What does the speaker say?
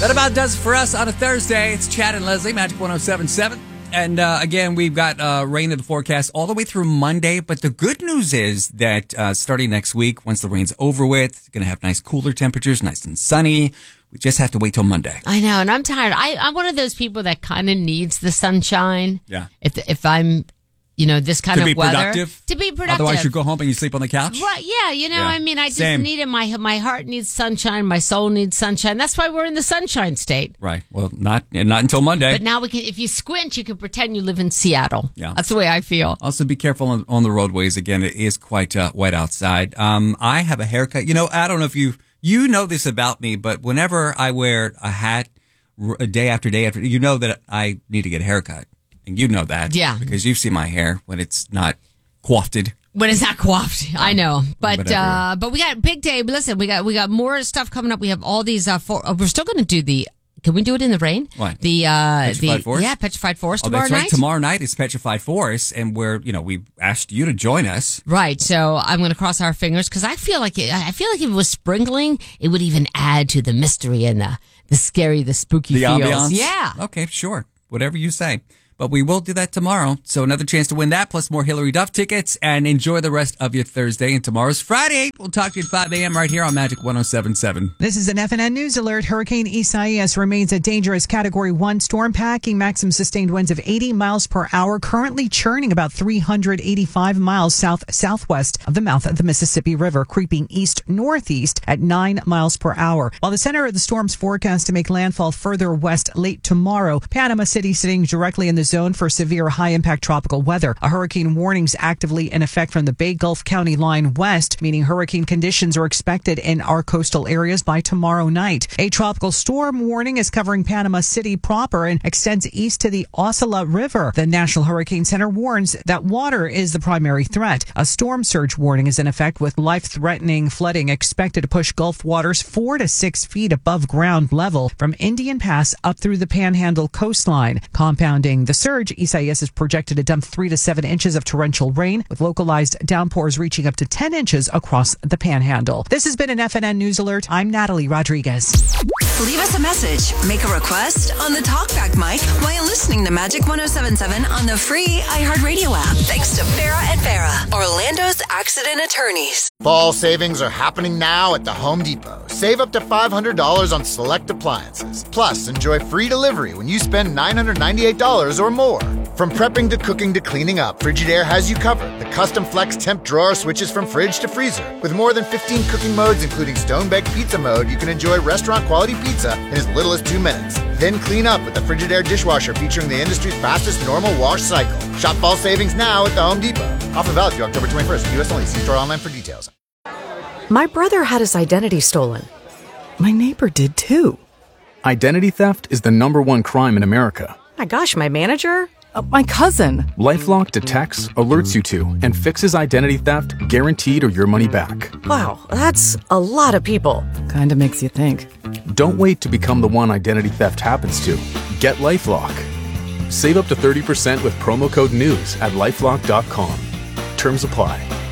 That about does it for us on a Thursday. It's Chad and Leslie, Magic 107.7. And again, we've got rain in the forecast all the way through Monday. But the good news is that starting next week, once the rain's over with, it's going to have nice cooler temperatures, nice and sunny. We just have to wait till Monday. I know, and I'm tired. I'm one of those people that kind of needs the sunshine. Yeah. If I'm, this kind of weather. To be productive. Otherwise, you go home and you sleep on the couch? Well, yeah, I mean, I just need it. My heart needs sunshine. My soul needs sunshine. That's why we're in the sunshine state. Right. Well, not until Monday. But now if you squint, you can pretend you live in Seattle. Yeah. That's the way I feel. Also, be careful on the roadways. Again, it is quite wet outside. I have a haircut. I don't know if you know this about me, but whenever I wear a hat day after day after, you know that I need to get a haircut. And you know that. Yeah. Because you've seen my hair when it's not coiffed. When it's not coiffed, I know. But we got a big day. Listen, we got more stuff coming up. We have all these, we're still going to do can we do it in the rain? What? Petrified Forest? Yeah, Petrified Forest tomorrow night. Right. Tomorrow night is Petrified Forest, and we asked you to join us. Right. So I'm going to cross our fingers because I feel like if it was sprinkling, it would even add to the mystery and the scary, the spooky feels. Ambiance? Yeah. Okay, sure. Whatever you say. But we will do that tomorrow. So another chance to win that, plus more Hillary Duff tickets. And enjoy the rest of your Thursday. And tomorrow's Friday. We'll talk to you at 5 a.m. right here on Magic 107.7. This is an FNN News Alert. Hurricane Isaias remains a dangerous Category 1 storm, packing maximum sustained winds of 80 miles per hour, currently churning about 385 miles southwest of the mouth of the Mississippi River, creeping east-northeast at 9 miles per hour. While the center of the storm's forecast to make landfall further west late tomorrow, Panama City sitting directly in the zone for severe high-impact tropical weather. A hurricane warning's actively in effect from the Bay Gulf County line west, meaning hurricane conditions are expected in our coastal areas by tomorrow night. A tropical storm warning is covering Panama City proper and extends east to the Osceola River. The National Hurricane Center warns that water is the primary threat. A storm surge warning is in effect with life-threatening flooding expected to push Gulf waters 4 to 6 feet above ground level from Indian Pass up through the Panhandle coastline. Compounding the surge, Isaias is projected to dump 3 to 7 inches of torrential rain, with localized downpours reaching up to 10 inches across the Panhandle. This has been an FNN News Alert. I'm Natalie Rodriguez. Leave us a message, make a request on the TalkBack mic while listening to Magic 107.7 on the free iHeartRadio app. Thanks to Farah and Farah, Orlando's accident attorneys. Fall savings are happening now at the Home Depot. Save up to $500 on select appliances. Plus, enjoy free delivery when you spend $998 or more. From prepping to cooking to cleaning up, Frigidaire has you covered. The custom flex temp drawer switches from fridge to freezer. With more than 15 cooking modes, including stone-baked pizza mode, you can enjoy restaurant-quality pizza in as little as 2 minutes. Then clean up with the Frigidaire dishwasher featuring the industry's fastest normal wash cycle. Shop fall savings now at the Home Depot. Offer valid through October 21st. U.S. only. See store online for details. My brother had his identity stolen. My neighbor did too. Identity theft is the #1 crime in America. My gosh, my manager? My cousin. LifeLock detects, alerts you to, and fixes identity theft guaranteed or your money back. Wow, that's a lot of people. Kinda makes you think. Don't wait to become the one identity theft happens to. Get LifeLock. Save up to 30% with promo code NEWS at LifeLock.com. Terms apply.